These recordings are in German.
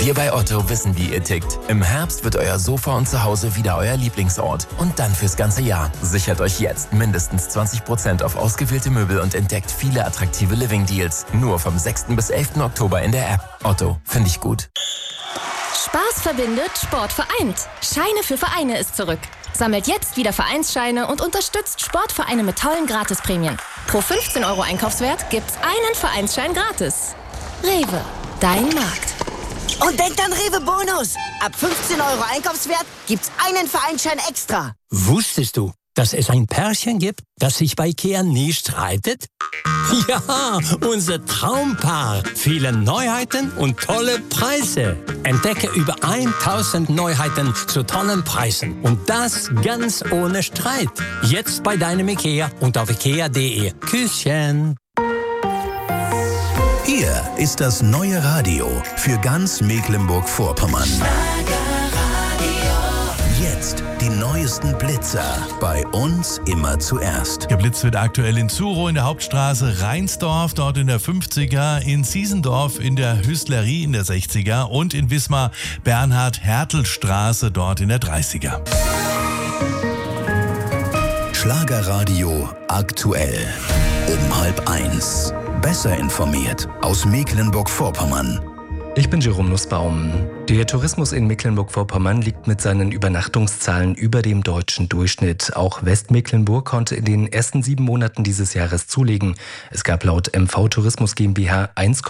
Wir bei Otto wissen, wie ihr tickt. Im Herbst wird euer Sofa und Zuhause wieder euer Lieblingsort. Und dann fürs ganze Jahr. Sichert euch jetzt mindestens 20% auf ausgewählte Möbel und entdeckt viele attraktive Living-Deals. Nur vom 6. bis 11. Oktober in der App. Otto, finde ich gut. Spaß verbindet, Sport vereint. Scheine für Vereine ist zurück. Sammelt jetzt wieder Vereinsscheine und unterstützt Sportvereine mit tollen Gratisprämien. Pro 15 € Einkaufswert gibt's einen Vereinsschein gratis. Rewe, dein Markt. Und denkt an Rewe Bonus. Ab 15 € Einkaufswert gibt's einen Vereinsschein extra. Wusstest du, dass es ein Pärchen gibt, das sich bei IKEA nie streitet? Ja, unser Traumpaar. Viele Neuheiten und tolle Preise. Entdecke über 1000 Neuheiten zu tollen Preisen. Und das ganz ohne Streit. Jetzt bei deinem IKEA und auf ikea.de. Küsschen. Hier ist das neue Radio für ganz Mecklenburg-Vorpommern. Jetzt die neuesten Blitzer. Bei uns immer zuerst. Geblitzt wird aktuell in Zurow in der Hauptstraße, Reinsdorf, dort in der 50er, in Siesendorf in der Hüstlerie in der 60er und in Wismar Bernhard-Hertel-Straße, dort in der 30er. Schlagerradio aktuell. Um 12:30. Besser informiert aus Mecklenburg-Vorpommern. Ich bin Jerome Nussbaum. Der Tourismus in Mecklenburg-Vorpommern liegt mit seinen Übernachtungszahlen über dem deutschen Durchschnitt. Auch Westmecklenburg konnte in den ersten 7 Monaten dieses Jahres zulegen. Es gab laut MV Tourismus GmbH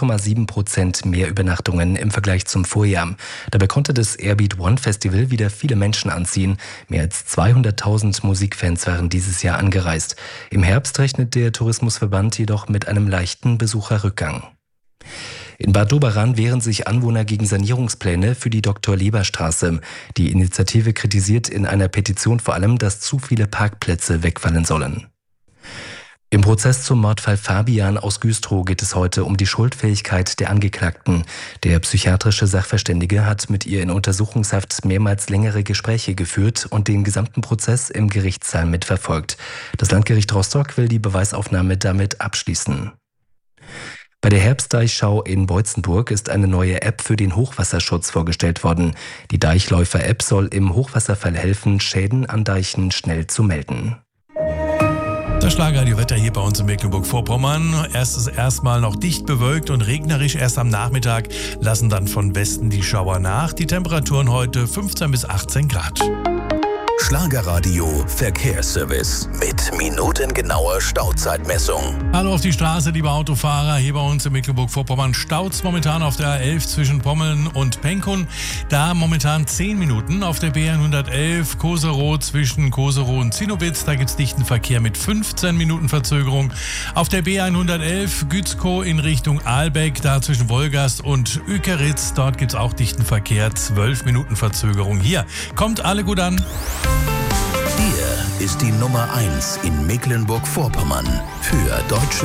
1,7% mehr Übernachtungen im Vergleich zum Vorjahr. Dabei konnte das Airbeat One Festival wieder viele Menschen anziehen. Mehr als 200.000 Musikfans waren dieses Jahr angereist. Im Herbst rechnet der Tourismusverband jedoch mit einem leichten Besucherrückgang. In Bad Doberan wehren sich Anwohner gegen Sanierungspläne für die Dr.-Leber-Straße. Die Initiative kritisiert in einer Petition vor allem, dass zu viele Parkplätze wegfallen sollen. Im Prozess zum Mordfall Fabian aus Güstrow geht es heute um die Schuldfähigkeit der Angeklagten. Der psychiatrische Sachverständige hat mit ihr in Untersuchungshaft mehrmals längere Gespräche geführt und den gesamten Prozess im Gerichtssaal mitverfolgt. Das Landgericht Rostock will die Beweisaufnahme damit abschließen. Bei der Herbstdeichschau in Boitzenburg ist eine neue App für den Hochwasserschutz vorgestellt worden. Die Deichläufer-App soll im Hochwasserfall helfen, Schäden an Deichen schnell zu melden. Das Schlagerradiowetter hier bei uns in Mecklenburg-Vorpommern. Erstmal noch dicht bewölkt und regnerisch. Erst am Nachmittag lassen dann von Westen die Schauer nach. Die Temperaturen heute 15 bis 18 Grad. Schlagerradio Verkehrsservice mit minutengenauer Stauzeitmessung. Hallo auf die Straße, liebe Autofahrer. Hier bei uns in Mecklenburg-Vorpommern staut's momentan auf der A11 zwischen Pommeln und Penkun. Da momentan 10 Minuten. Auf der B111 Koserow zwischen Koserow und Zinnowitz. Da gibt's dichten Verkehr mit 15 Minuten Verzögerung. Auf der B111 Gützkow in Richtung Ahlbeck, da zwischen Wolgast und Uekeritz. Dort gibt's auch dichten Verkehr, 12 Minuten Verzögerung. Hier kommt alle gut an. Hier ist die Nummer 1 in Mecklenburg-Vorpommern für deutsche